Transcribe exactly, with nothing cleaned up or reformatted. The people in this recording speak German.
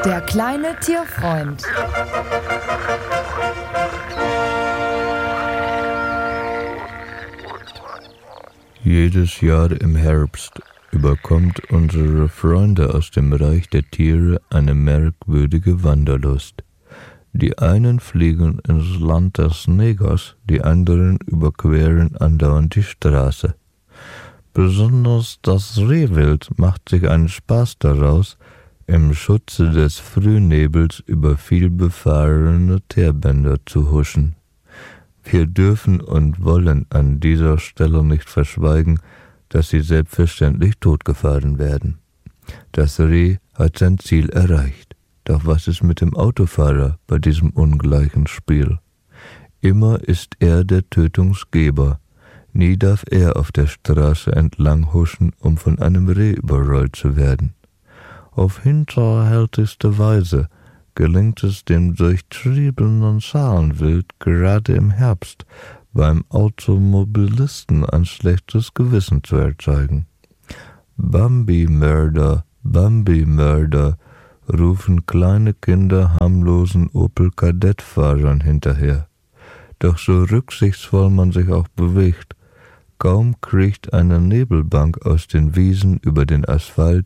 Der kleine Tierfreund. Jedes Jahr im Herbst überkommt unsere Freunde aus dem Reich der Tiere eine merkwürdige Wanderlust. Die einen fliegen ins Land des Negers, die anderen überqueren andauernd die Straße. Besonders das Rehwild macht sich einen Spaß daraus, im Schutze des Frühnebels über vielbefahrene Teerbänder zu huschen. Wir dürfen und wollen an dieser Stelle nicht verschweigen, dass sie selbstverständlich totgefahren werden. Das Reh hat sein Ziel erreicht. Doch was ist mit dem Autofahrer bei diesem ungleichen Spiel? Immer ist er der Tötungsgeber. Nie darf er auf der Straße entlang huschen, um von einem Reh überrollt zu werden. Auf hinterhältigste Weise gelingt es dem durchtriebenen Schalenwild gerade im Herbst, beim Automobilisten ein schlechtes Gewissen zu erzeugen. Bambi-Mörder, Bambi-Mörder, rufen kleine Kinder harmlosen Opel-Kadett-Fahrern hinterher. Doch so rücksichtsvoll man sich auch bewegt, kaum kriecht eine Nebelbank aus den Wiesen über den Asphalt,